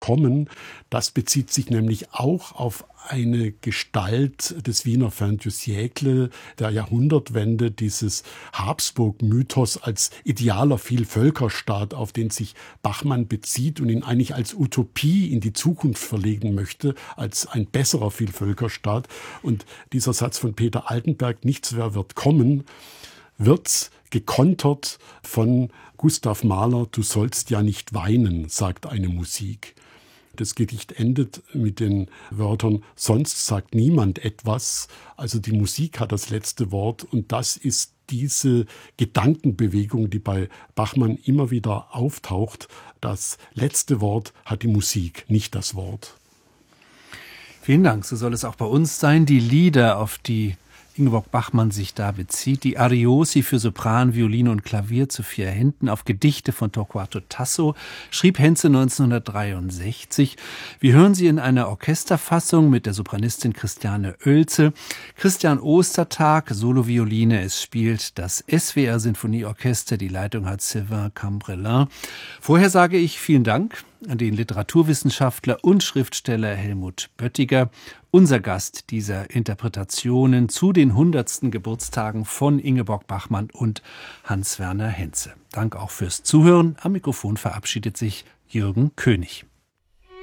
kommen. Das bezieht sich nämlich auch auf eine Gestalt des Wiener Fin du siècle, der Jahrhundertwende, dieses Habsburg-Mythos als idealer Vielvölkerstaat, auf den sich Bachmann bezieht und ihn eigentlich als Utopie in die Zukunft verlegen möchte, als ein besserer Vielvölkerstaat. Und dieser Satz von Peter Altenberg, nichts wer wird kommen, wird gekontert von Gustav Mahler, du sollst ja nicht weinen, sagt eine Musik. Das Gedicht endet mit den Wörtern, sonst sagt niemand etwas. Also die Musik hat das letzte Wort und das ist diese Gedankenbewegung, die bei Bachmann immer wieder auftaucht. Das letzte Wort hat die Musik, nicht das Wort. Vielen Dank. So soll es auch bei uns sein. Die Lieder, auf die Ingeborg Bachmann sich da bezieht, die Ariosi für Sopran, Violine und Klavier zu 4 Händen auf Gedichte von Torquato Tasso, schrieb Henze 1963. Wir hören sie in einer Orchesterfassung mit der Sopranistin Christiane Oelze. Christian Ostertag, Solovioline, es spielt das SWR Sinfonieorchester, die Leitung hat Sylvain Cambrelin. Vorher sage ich vielen Dank an den Literaturwissenschaftler und Schriftsteller Helmut Böttiger, unser Gast dieser Interpretationen zu den 100. Geburtstagen von Ingeborg Bachmann und Hans-Werner Henze. Dank auch fürs Zuhören. Am Mikrofon verabschiedet sich Jürgen König.